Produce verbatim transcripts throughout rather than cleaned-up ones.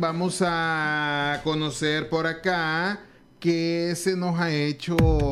vamos a conocer por acá qué se nos ha hecho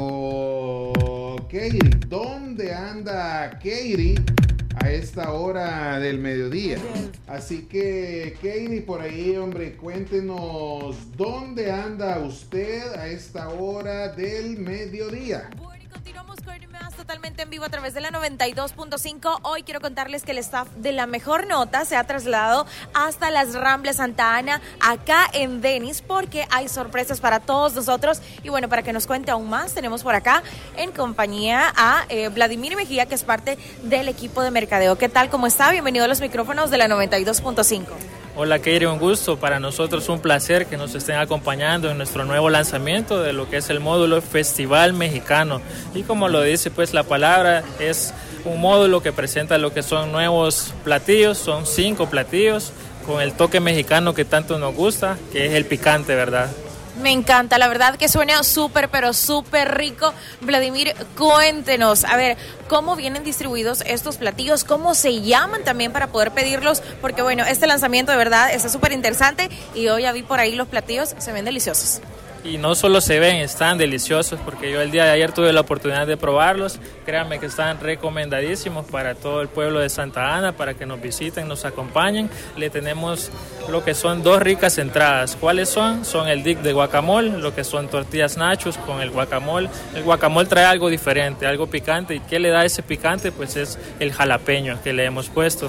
Keiri. ¿Dónde anda Keiri a esta hora del mediodía? Así que, Keiri, por ahí, hombre, cuéntenos, ¿dónde anda usted a esta hora del mediodía? Continuamos con más totalmente en vivo a través de la noventa y dos punto cinco. Hoy quiero contarles que el staff de La Mejor Nota se ha trasladado hasta las Ramblas Santa Ana, acá en Denis, porque hay sorpresas para todos nosotros. Y bueno, para que nos cuente aún más, tenemos por acá en compañía a eh, Vladimir Mejía, que es parte del equipo de mercadeo. ¿Qué tal? ¿Cómo está? Bienvenido a los micrófonos de la noventa y dos punto cinco. Hola, Keiri, un gusto. Para nosotros un placer que nos estén acompañando en nuestro nuevo lanzamiento de lo que es el módulo Festival Mexicano. Y como lo dice pues la palabra, es un módulo que presenta lo que son nuevos platillos, son cinco platillos con el toque mexicano que tanto nos gusta, que es el picante, ¿verdad? Me encanta, la verdad que suena súper, pero súper rico. Vladimir, cuéntenos, a ver, ¿cómo vienen distribuidos estos platillos? ¿Cómo se llaman también para poder pedirlos? Porque bueno, este lanzamiento de verdad está súper interesante y hoy ya vi por ahí los platillos, se ven deliciosos. Y no solo se ven, están deliciosos, porque yo el día de ayer tuve la oportunidad de probarlos. Créanme que están recomendadísimos para todo el pueblo de Santa Ana, para que nos visiten, nos acompañen. Le tenemos lo que son dos ricas entradas. ¿Cuáles son? Son el dip de guacamole, lo que son tortillas nachos con el guacamole. El guacamole trae algo diferente, algo picante. ¿Y qué le da ese picante? Pues es el jalapeño que le hemos puesto.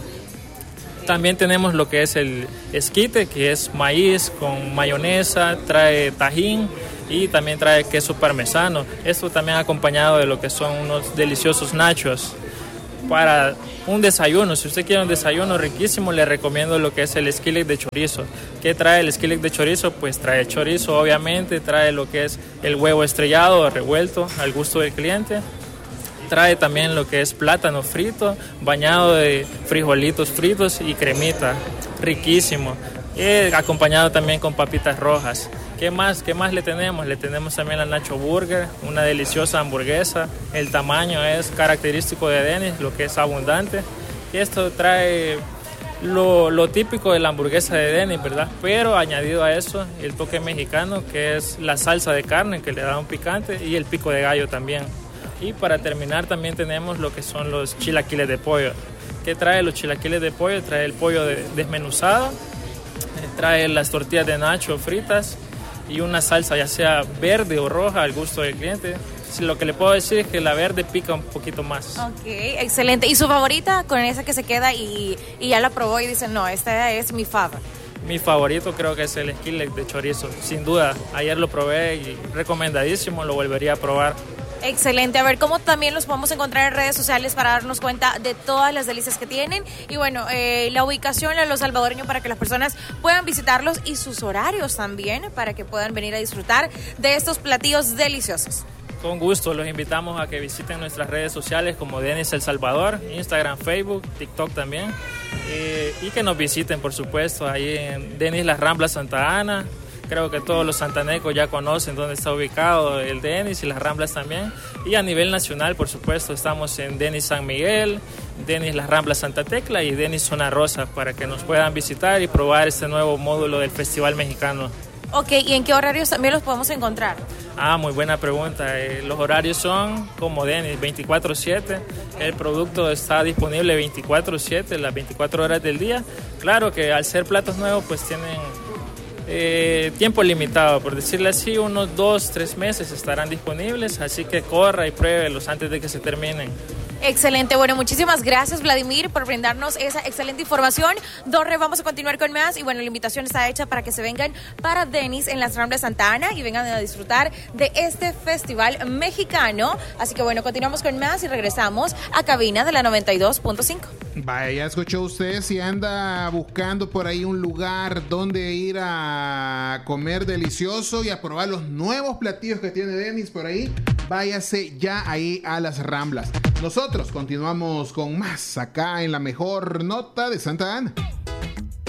También tenemos lo que es el esquite, que es maíz con mayonesa, trae tajín y también trae queso parmesano. Esto también acompañado de lo que son unos deliciosos nachos. Para un desayuno, si usted quiere un desayuno riquísimo, le recomiendo lo que es el skillet de chorizo. ¿Qué trae el skillet de chorizo? Pues trae chorizo, obviamente, trae lo que es el huevo estrellado, revuelto al gusto del cliente. Trae también lo que es plátano frito, bañado de frijolitos fritos y cremita, riquísimo. Y acompañado también con papitas rojas. ¿Qué más? ¿Qué más le tenemos? Le tenemos también la Nacho Burger, una deliciosa hamburguesa. El tamaño es característico de Denis, lo que es abundante. Y esto trae lo, lo típico de la hamburguesa de Denis, ¿verdad? Pero añadido a eso, el toque mexicano, que es la salsa de carne, que le da un picante, y el pico de gallo también. Y para terminar también tenemos lo que son los chilaquiles de pollo. ¿Qué trae los chilaquiles de pollo? Trae el pollo de, desmenuzado, trae las tortillas de nacho fritas y una salsa ya sea verde o roja al gusto del cliente. Lo que le puedo decir es que la verde pica un poquito más. Ok, excelente. ¿Y su favorita? Con esa que se queda y, y ya la probó y dice, no, esta es mi fava. Mi favorito creo que es el skillet de chorizo, sin duda. Ayer lo probé y recomendadísimo, lo volvería a probar. Excelente, a ver cómo también los podemos encontrar en redes sociales para darnos cuenta de todas las delicias que tienen y bueno, eh, la ubicación en Los Salvadoreños para que las personas puedan visitarlos y sus horarios también para que puedan venir a disfrutar de estos platillos deliciosos. Con gusto, los invitamos a que visiten nuestras redes sociales como Denis El Salvador, Instagram, Facebook, TikTok también eh, y que nos visiten por supuesto ahí en Denis Las Ramblas Santa Ana. Creo que todos los santanecos ya conocen dónde está ubicado el Denis y las Ramblas también. Y a nivel nacional, por supuesto, estamos en Denis San Miguel, Denis Las Ramblas Santa Tecla y Denis Zona Rosa para que nos puedan visitar y probar este nuevo módulo del Festival Mexicano. Ok, ¿y en qué horarios también los podemos encontrar? Ah, muy buena pregunta. Eh, los horarios son como Denis, veinticuatro siete. El producto está disponible veinticuatro siete, las veinticuatro horas del día. Claro que al ser platos nuevos, pues tienen Eh, tiempo limitado, por decirlo así, unos dos, tres meses estarán disponibles, así que corra y pruébelos antes de que se terminen. Excelente, bueno, muchísimas gracias Vladimir por brindarnos esa excelente información. Dorre, vamos a continuar con más y bueno, la invitación está hecha para que se vengan para Denis en las Ramblas Santa Ana y vengan a disfrutar de este festival mexicano. Así que bueno, continuamos con más y regresamos a cabina de la noventa y dos punto cinco. Vaya, ya escuchó usted, si anda buscando por ahí un lugar donde ir a comer delicioso y a probar los nuevos platillos que tiene Denis por ahí, váyase ya ahí a las Ramblas. Nosotros continuamos con más acá en La Mejor Nota de Santa Ana.